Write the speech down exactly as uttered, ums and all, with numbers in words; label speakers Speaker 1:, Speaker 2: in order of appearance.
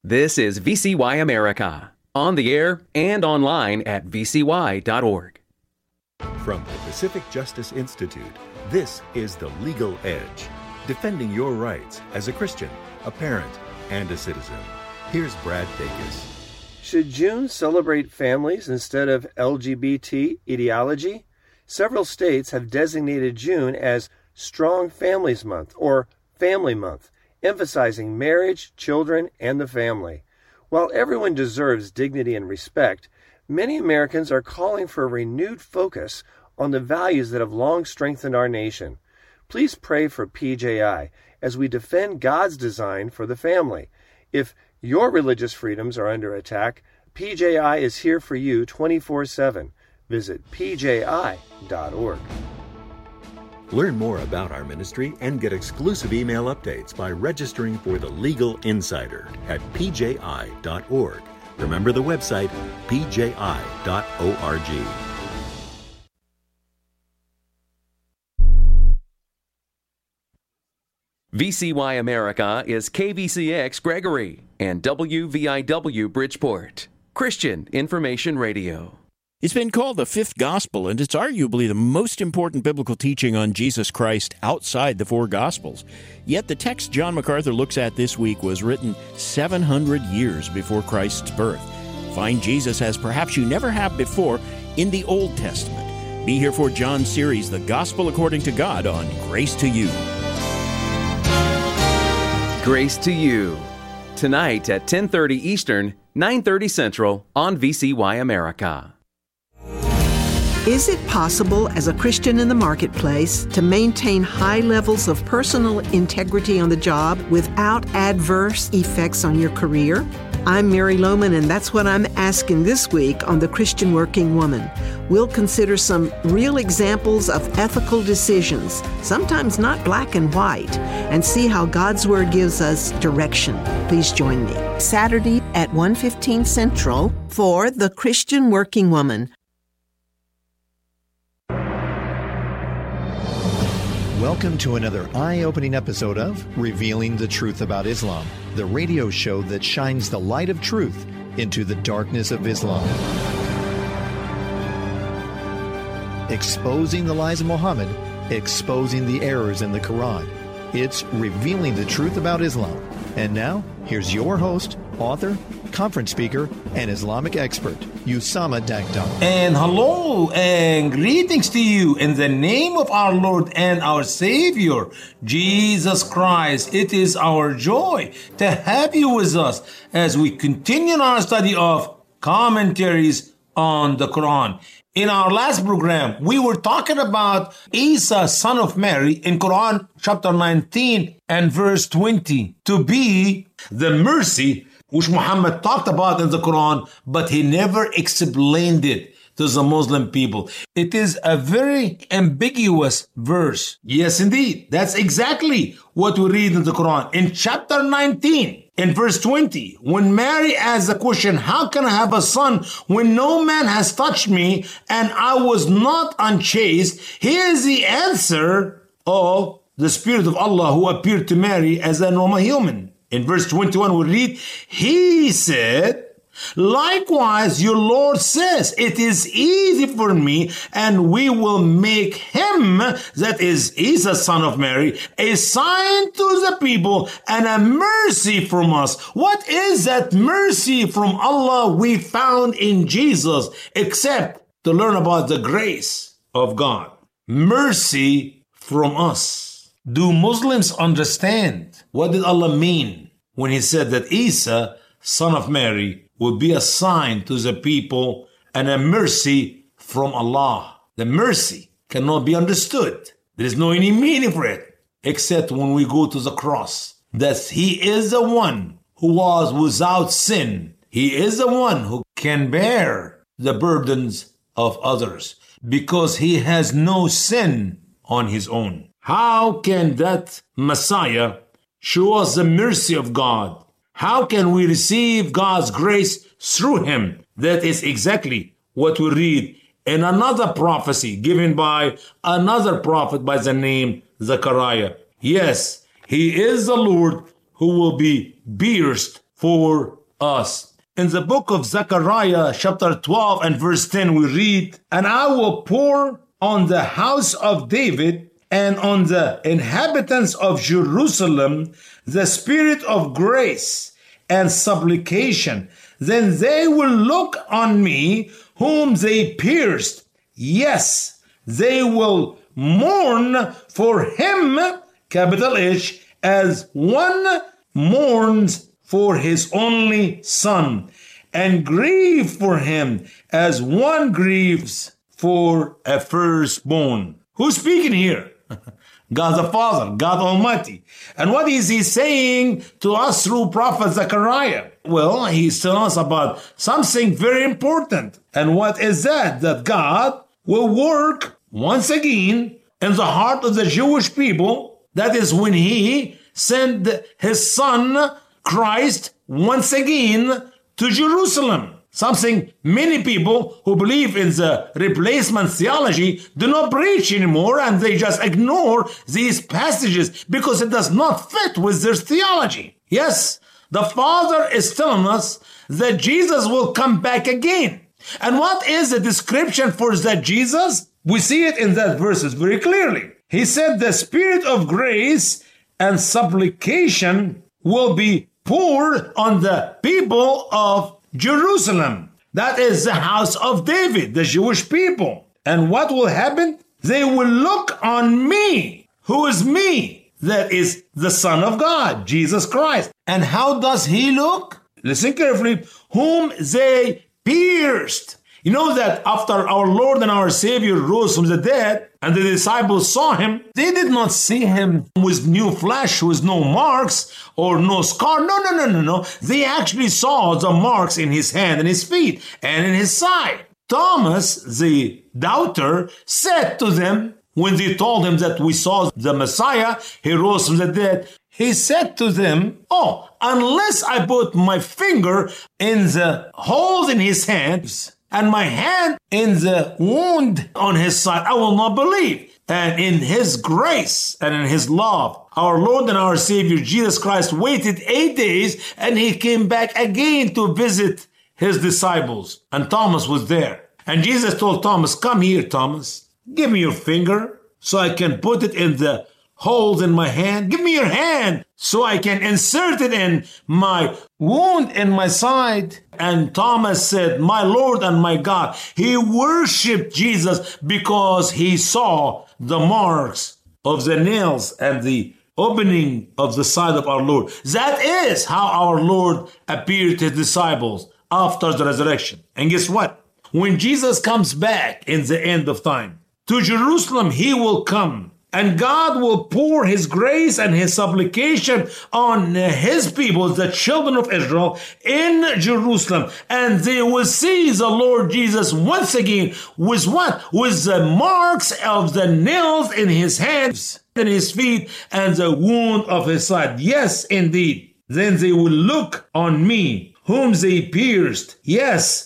Speaker 1: This is V C Y America, on the air and online at v c y dot org.
Speaker 2: From the Pacific Justice Institute, this is The Legal Edge, defending your rights as a Christian, a parent, and a citizen. Here's Brad Dacus.
Speaker 3: Should June celebrate families instead of L G B T ideology? Several states have designated June as Strong Families Month or Family Month, emphasizing marriage, children, and the family. While everyone deserves dignity and respect, many Americans are calling for a renewed focus on the values that have long strengthened our nation. Please pray for P J I as we defend God's design for the family. If your religious freedoms are under attack, P J I is here for you twenty-four seven. Visit p j i dot org.
Speaker 2: Learn more about our ministry and get exclusive email updates by registering for the Legal Insider at p j i dot org. Remember the website, p j i dot org.
Speaker 1: V C Y America is K V C X Gregory and W V I W Bridgeport, Christian Information Radio.
Speaker 4: It's been called the fifth gospel, and it's arguably the most important biblical teaching on Jesus Christ outside the four gospels. Yet the text John MacArthur looks at this week was written seven hundred years before Christ's birth. Find Jesus as perhaps you never have before in the Old Testament. Be here for John's series, The Gospel According to God, on Grace to You.
Speaker 1: Grace to You, tonight at ten thirty Eastern, nine thirty Central on V C Y America.
Speaker 5: Is it possible as a Christian in the marketplace to maintain high levels of personal integrity on the job without adverse effects on your career? I'm Mary Lohman, and that's what I'm asking this week on The Christian Working Woman. We'll consider some real examples of ethical decisions, sometimes not black and white, and see how God's Word gives us direction. Please join me Saturday at one fifteen Central for The Christian Working Woman.
Speaker 6: Welcome to another eye-opening episode of Revealing the Truth About Islam, the radio show that shines the light of truth into the darkness of Islam. Exposing the lies of Muhammad, exposing the errors in the Quran. It's Revealing the Truth About Islam. And now, here's your host, author, conference speaker, and Islamic expert, Usama Daktar.
Speaker 7: And hello and greetings to you in the name of our Lord and our Savior, Jesus Christ. It is our joy to have you with us as we continue our study of commentaries on the Quran. In our last program, we were talking about Isa, son of Mary, in Quran chapter nineteen and verse twenty, to be the mercy which Muhammad talked about in the Quran, but he never explained it to the Muslim people. It is a very ambiguous verse. Yes, indeed. That's exactly what we read in the Quran. In chapter nineteen, in verse twenty, when Mary asks the question, how can I have a son when no man has touched me and I was not unchaste? Here is the answer of the Spirit of Allah who appeared to Mary as a normal human. In verse twenty-one, we read, He said, likewise, your Lord says, it is easy for me, and we will make him, that is Isa, son of Mary, a sign to the people and a mercy from us. What is that mercy from Allah we found in Jesus, except to learn about the grace of God? Mercy from us. Do Muslims understand what did Allah mean when he said that Isa, son of Mary, would be a sign to the people and a mercy from Allah? The mercy cannot be understood. There is no any meaning for it, except when we go to the cross. That he is the one who was without sin. He is the one who can bear the burdens of others because he has no sin on his own. How can that Messiah show us the mercy of God? How can we receive God's grace through him? That is exactly what we read in another prophecy given by another prophet by the name Zechariah. Yes, he is the Lord who will be pierced for us. In the book of Zechariah, chapter twelve and verse ten, we read, "And I will pour on the house of David and on the inhabitants of Jerusalem the spirit of grace and supplication. Then they will look on me whom they pierced. Yes, they will mourn for him," capital H, "as one mourns for his only son, and grieve for him as one grieves for a firstborn." Who's speaking here? God the Father, God Almighty. And what is he saying to us through Prophet Zechariah? Well, he's telling us about something very important. And what is that? That God will work once again in the heart of the Jewish people. That is when he sent his son, Christ, once again to Jerusalem. Something many people who believe in the replacement theology do not preach anymore, and they just ignore these passages because it does not fit with their theology. Yes, the Father is telling us that Jesus will come back again. And what is the description for that Jesus? We see it in that verses very clearly. He said the spirit of grace and supplication will be poured on the people of Jerusalem. That is the house of David, the Jewish people. And what will happen? They will look on me. Who is me? That is the Son of God, Jesus Christ. And how does he look? Listen carefully. Whom they pierced. You know that after our Lord and our Savior rose from the dead and the disciples saw him, they did not see him with new flesh, with no marks or no scar. No, no, no, no, no. They actually saw the marks in his hand and his feet and in his side. Thomas, the doubter, said to them, when they told him that we saw the Messiah, he rose from the dead, he said to them, "Oh, unless I put my finger in the holes in his hands and my hand in the wound on his side, I will not believe." And in his grace and in his love, our Lord and our Savior Jesus Christ waited eight days and he came back again to visit his disciples. And Thomas was there. And Jesus told Thomas, "Come here, Thomas. Give me your finger so I can put it in the holes in my hand. Give me your hand so I can insert it in my wound in my side." And Thomas said, "My Lord and my God." He worshiped Jesus because he saw the marks of the nails and the opening of the side of our Lord. That is how our Lord appeared to his disciples after the resurrection. And guess what? When Jesus comes back in the end of time, to Jerusalem he will come. And God will pour his grace and his supplication on his people, the children of Israel, in Jerusalem. And they will see the Lord Jesus once again with what? With the marks of the nails in his hands and his feet and the wound of his side. Yes, indeed. Then they will look on me, whom they pierced. Yes,